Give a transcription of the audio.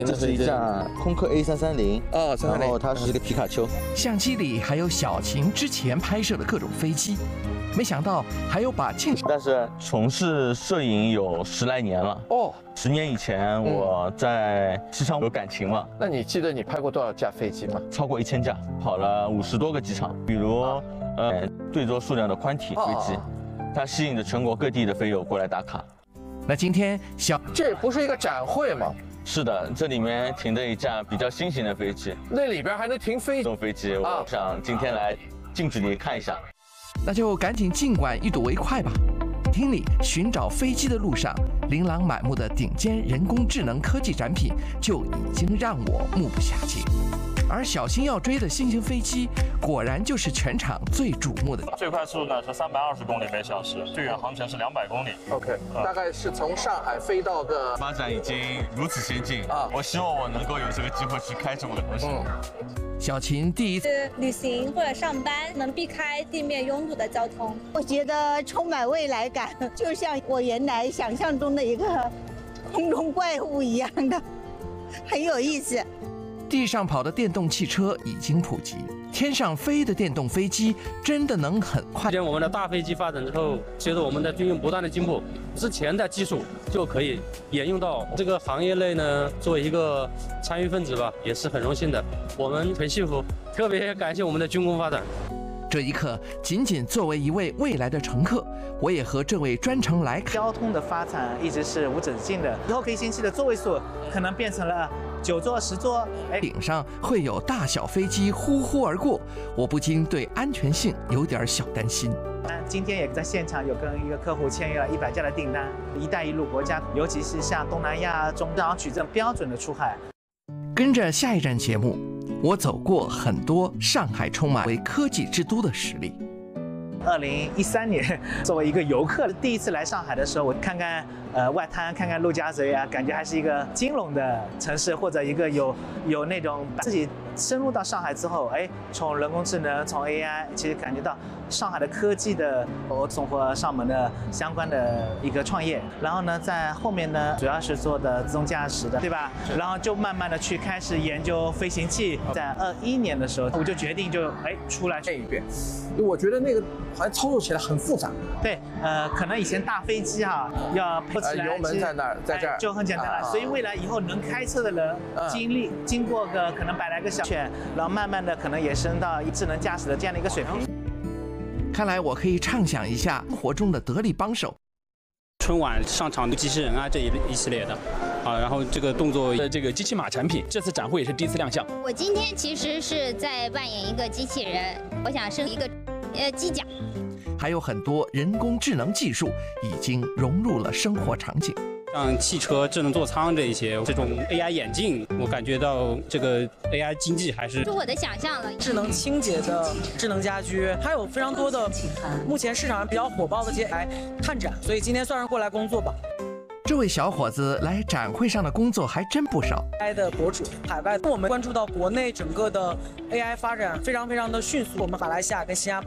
这是一架空客 A330 哦，330， 然后它是一个皮卡丘。 相机里还有小琴之前拍摄的各种飞机，没想到还有把镜头。 但是从事摄影有10来年了。 哦 ，10年以前我在机场有感情嘛。 那你记得你拍过多少架飞机吗？ 超过1000架，跑了50多个机场，比如对桌数量的宽体飞机，它吸引着全国各地的飞友过来打卡。 那今天这不是一个展会吗？ 是的，这里面停着一架比较新型的飞机， 那里边还能停飞机？ 这种飞机，我想今天来近距离看一下。 那就赶紧尽管一睹为快吧。厅里寻找飞机的路上，琳琅满目的顶尖人工智能科技展品就已经让我目不暇接。而小新要追的新型飞机，果然就是全场最瞩目的。 最快速度呢是320公里每小时，最远航程是200公里。 OK，大概是从上海飞到个。 发展已经如此先进啊！我希望我能够有这个机会去开这么个东西。 小琴第一次旅行或者上班，能避开地面拥堵的交通。 我觉得充满未来感，就像我原来想象中的一个空中怪物一样的，很有意思。 地上跑的电动汽车已经普及，天上飞的电动飞机真的能很快。 我们的大飞机发展之后，随着我们的军用不断的进步，之前的技术就可以沿用到这个行业内呢。作为一个参与分子吧，也是很荣幸的，我们很幸福，特别感谢我们的军工发展。 这一刻，仅仅作为一位未来的乘客，我也和这位专程来交通的发展一直是无止境的，以后飞行器的座位数可能变成了9座、10座。 顶上会有大小飞机呼呼而过，我不禁对安全性有点小担心。 今天也在现场有跟一个客户签约了100架的订单，一带一路国家，尤其是像东南亚、中港取证标准的出海。 跟着下一站节目，我走过很多上海充满为科技之都的实例。 2013年，作为一个游客，第一次来上海的时候，我看看外滩，看看陆家嘴啊，感觉还是一个金融的城市，或者一个有那种自己深入到上海之后，从人工智能，从 AI， 其实感觉到上海的科技的综合上门的相关的一个创业。然后呢，在后面呢，主要是做的自动驾驶的，对吧？然后就慢慢的去开始研究飞行器。在21年的时候，我就决定就出来练一遍。我觉得那个好像操作起来很复杂。 对，可能以前大飞机要配起来， 油门在那儿，在这儿就很简单了。所以未来以后能开车的人，经过个可能100来个小圈，然后慢慢的可能也升到智能驾驶的这样的一个水平。 看来我可以畅想一下生活中的得力帮手。 春晚上场的机器人啊，这一系列的，然后这个动作的这个机器马产品，这次展会也是第一次亮相。 我今天其实是在扮演一个机器人，我想升一个机甲。 还有很多人工智能技术已经融入了生活场景。 像汽车智能座舱这种 AI 眼镜，我感觉到这个 AI 经济还是我的想象了。 智能清洁的智能家居，还有非常多的目前市场上比较火爆的这些来探展，所以今天算是过来工作吧。 这位小伙子来展会上的工作还真不少。 AI 的博主，海外我们关注到国内整个的 AI 发展非常的迅速，我们马来西亚跟新加坡